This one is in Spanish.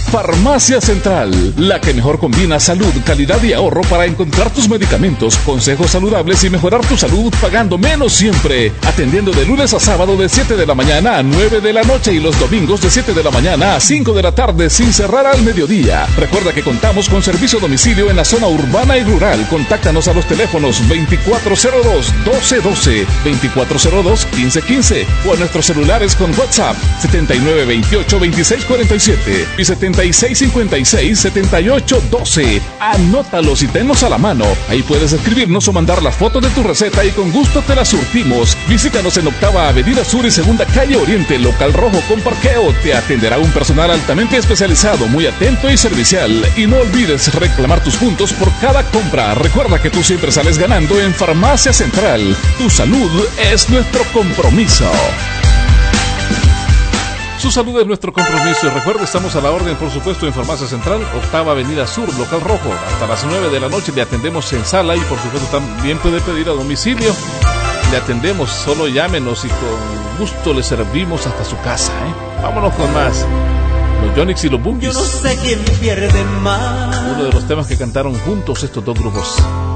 Farmacia Central, la que mejor combina salud, calidad y ahorro para encontrar tus medicamentos, consejos saludables y mejorar tu salud pagando menos siempre. Atendiendo de lunes a sábado de 7 de la mañana a 9 de la noche y los domingos de 7 de la mañana a 5 de la tarde sin cerrar al mediodía. Recuerda que contamos con servicio a domicilio en la zona urbana y rural. Contáctanos a los teléfonos 2402-1212, 2402-1515 o a nuestros celulares con WhatsApp 7928-2647 y 7656-7812. Anótalos y tenlos a la mano. Ahí puedes escribirnos o mandar la foto de tu receta y con gusto te la surtimos. Visítanos en Octava Avenida Sur y Segunda Calle Oriente, local rojo con parqueo. Te atenderá un personal altamente especializado, muy atento y servicial. Y no olvides reclamar tus puntos por cada compra. Recuerda que tú siempre sales ganando en Farmacia Central. Tu salud es nuestro compromiso. Su salud es nuestro compromiso y recuerde, estamos a la orden, por supuesto, en Farmacia Central, Octava Avenida Sur, local rojo. Hasta las 9 de la noche le atendemos en sala y por supuesto también puede pedir a domicilio. Le atendemos, solo llámenos y con gusto le servimos hasta su casa. Vámonos con más. Los Yonix y los Bunkies. Yo no sé quién pierde más. Uno de los temas que cantaron juntos estos dos grupos.